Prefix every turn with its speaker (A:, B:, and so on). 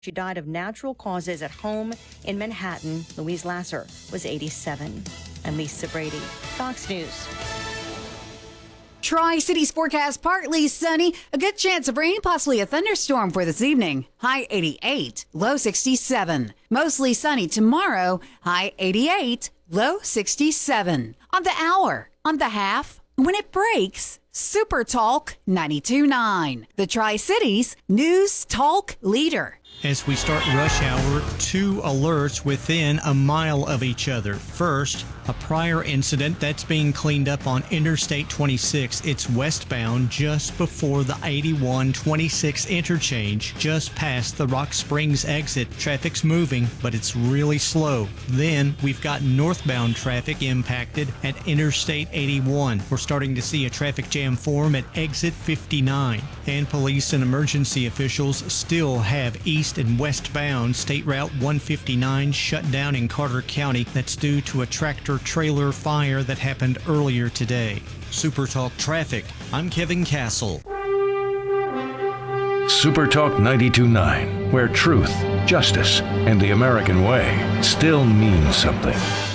A: She died of natural causes at home in Manhattan. Louise Lasser was 87. I'm Lisa Brady, Fox News.
B: Tri-Cities forecast partly sunny. A good chance of rain, possibly a thunderstorm for this evening. High 88, low 67. Mostly sunny tomorrow. High 88, low 67. On the hour, on the half, when it breaks, Super Talk 92.9. The Tri-Cities News Talk leader.
C: As we start rush hour, two alerts within a mile of each other. First, a prior incident that's being cleaned up on Interstate 26. It's westbound just before the 81-26 interchange, just past the Rock Springs exit. Traffic's moving, but it's really slow. Then we've got northbound traffic impacted at Interstate 81. We're starting to see a traffic jam form at exit 59. And police and emergency officials still have east and westbound State Route 159 shut down in Carter County. That's due to a tractor-trailer fire that happened earlier today. Super Talk Traffic. I'm Kevin Castle.
D: Super Talk 92.9, where truth, justice, and the American way still mean something.